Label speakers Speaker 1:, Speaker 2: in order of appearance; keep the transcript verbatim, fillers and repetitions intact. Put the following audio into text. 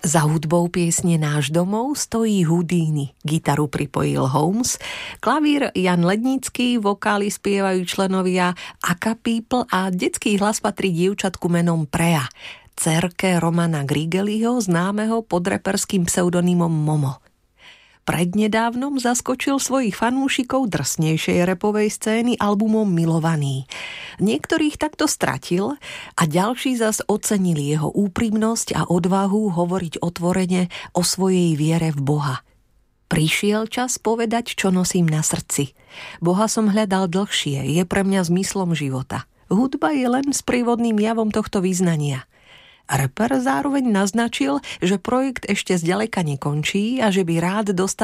Speaker 1: Za hudbou piesne Náš domov stojí Houdini, gitaru pripojil Holmes, klavír Jan Lednický, vokály spievajú členovia Aka People a detský hlas patrí dievčatku menom Prea, dcérke Romana Grigeliho, známeho pod reperským pseudonymom Momo. Prednedávnom zaskočil svojich fanúšikov drsnejšej rapovej scény albumom Milovaný. Niektorých takto stratil a ďalší zas ocenili jeho úprimnosť a odvahu hovoriť otvorene o svojej viere v Boha. Prišiel čas povedať, čo nosím na srdci. Boha som hľadal dlhšie, je pre mňa zmyslom života. Hudba je len sprievodným javom tohto vyznania. Rapper zároveň naznačil, že projekt ešte zďaleka nekončí a že by rád dostal